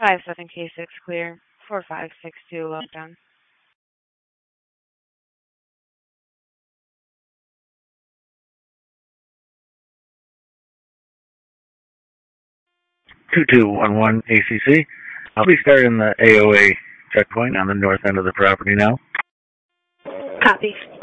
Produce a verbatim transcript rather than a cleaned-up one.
five seven K six clear. four five six two lockdown. two two one one A C C. I'll be starting the A O A checkpoint on the north end of the property now. Copy.